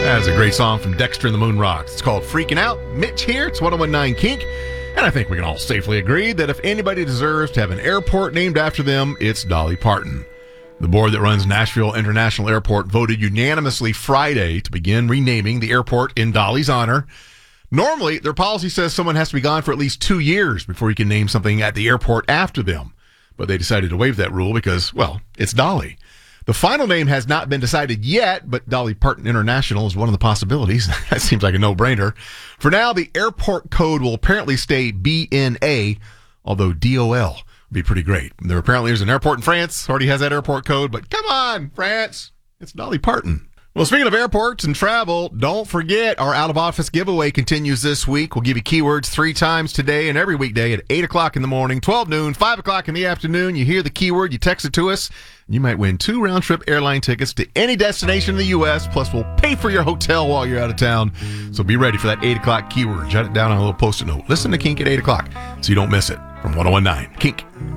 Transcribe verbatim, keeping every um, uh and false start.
That's a great song from Dexter and the Moon Rocks. It's called Freaking Out. Mitch here. It's ten nineteen Kink. And I think we can all safely agree that if anybody deserves to have an airport named after them, it's Dolly Parton. The board that runs Nashville International Airport voted unanimously Friday to begin renaming the airport in Dolly's honor. Normally, their policy says someone has to be gone for at least two years before you can name something at the airport after them. But they decided to waive that rule because, well, it's Dolly. The final name has not been decided yet, but Dolly Parton International is one of the possibilities. That seems like a no-brainer. For now, the airport code will apparently stay B N A, although D O L would be pretty great. There apparently is an airport in France, already has that airport code, but come on, France, it's Dolly Parton. Well, speaking of airports and travel, don't forget our out-of-office giveaway continues this week. We'll give you keywords three times today and every weekday at eight o'clock in the morning, twelve noon, five o'clock in the afternoon. You hear the keyword, you text it to us, and you might win two round-trip airline tickets to any destination in the U S, plus we'll pay for your hotel while you're out of town. So be ready for that eight o'clock keyword. Jot it down on a little post-it note. Listen to Kink at eight o'clock so you don't miss it. From ten nineteen Kink.